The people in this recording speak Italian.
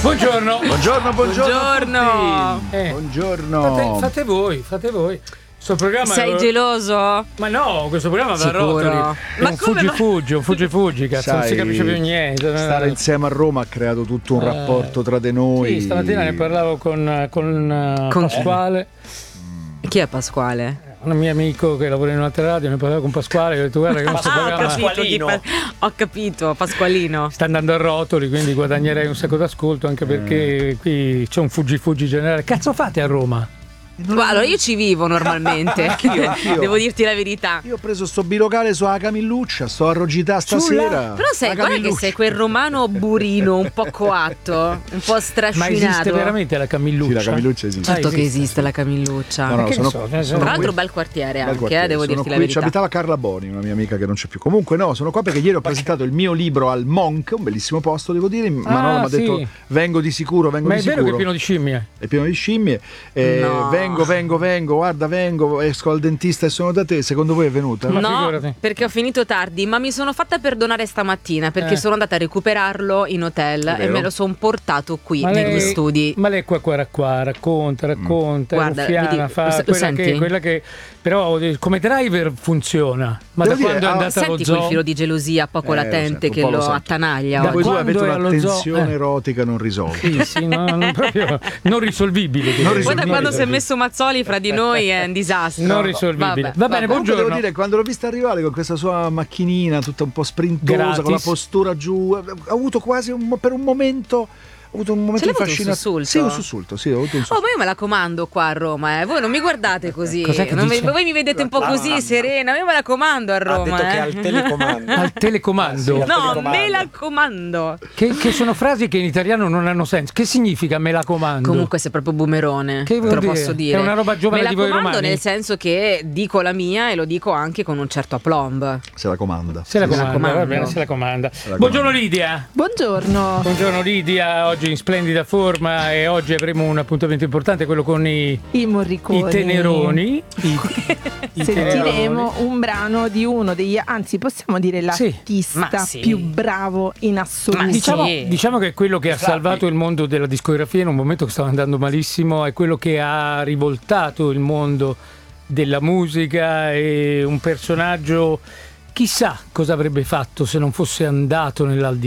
Buongiorno. Buongiorno. Buongiorno. Fate voi. Questo programma Sei geloso? Ma no, questo programma va a rotoli. Ma un come fuggi, cazzo, Sai, non si capisce più niente. Stare insieme a Roma ha creato tutto un rapporto tra di noi. Sì, stamattina ne parlavo con Pasquale. Chi è Pasquale? Un mio amico che lavora in un'altra radio, ne parlavo con Pasquale, ho detto guarda che questo programma Ho capito, Pasqualino. sta andando a rotoli, quindi guadagnerei un sacco d'ascolto, anche perché qui c'è un fuggi generale. Cazzo fate a Roma? Allora io ci vivo normalmente. Anch'io. Devo dirti la verità. Io ho preso sto bilocale sulla Camilluccia, sto a Rogità stasera. Però sai, guarda che sei quel romano burino, un po' coatto, un po' strascinato. Ma esiste veramente la Camilluccia? Sì, la Camilluccia esiste. Certo che esiste la Camilluccia. No, Che sono, so, Tra l'altro bel quartiere anche, devo dirti la verità. Ci abitava Carla Boni, una mia amica che non c'è più. Comunque no, sono qua perché ieri ho presentato il mio libro al Monk, un bellissimo posto devo dire. Manolo mi ha detto vengo di sicuro. Ma è vero che è pieno di scimmie? È pieno di scimmie. No. Vengo, esco al dentista e sono da te. Secondo voi è venuta? Ma No, figurati. perché ho finito tardi, ma mi sono fatta perdonare stamattina perché sono andata a recuperarlo in hotel e Vero. me lo sono portato qui Ma negli lei- studi. Ma lei racconta, Guarda, ruffiana, lo fa senti? quella che però come driver funziona. Ma Devo da dire, quando è andata allo Senti quel zoo? filo di gelosia poco latente lo sento, che un po' lo lo sento. attanaglia Da oggi. Voi due quando avete è allo zoo? un'attenzione erotica non risolta. Sì, non proprio non risolvibile. Non Poi da quando si è risolvibile. messo Mazzoli fra di noi è un disastro. Non risolvibile. Va bene, Comunque buongiorno. devo dire, quando l'ho vista arrivare con questa sua macchinina tutta un po' sprintosa, Gratis. con la postura giù, ho avuto quasi per un momento. Ho avuto un momento Ce di l'hai avuto un fascinazione. sussulto? Sì, un sussulto, sì, ho avuto un Oh, sussulto. ma io me la comando qua a Roma, Voi non mi guardate così. Cos'è che Non dice? voi mi vedete un po' così, serena. Io me la comando a Ha Roma. detto che ha il telecomando. Al telecomando. Sì, No, telecomando. me la comando. Che sono frasi che in italiano non hanno senso. Che significa me la comando? Comunque sei proprio boomerone. Che vuol te lo dire? posso dire. È una roba giovane me di la voi comando romani? nel senso che dico la mia e lo dico anche con un certo aplomb. Se la comanda. Se la Sì, sì. comanda, comando. va bene, se la comanda. la Buongiorno comanda. Lidia. Buongiorno. Buongiorno Lidia, oggi in splendida forma e oggi avremo un appuntamento importante, quello con i Morriconi. teneroni. Sentiremo un brano di uno degli, anzi possiamo dire l'artista Ma sì. più bravo in assoluto. Ma sì. Diciamo che quello che ha salvato il mondo della discografia in un momento che stava andando malissimo è quello che ha rivoltato il mondo della musica, e un personaggio chissà cosa avrebbe fatto se non fosse andato nell'aldilà.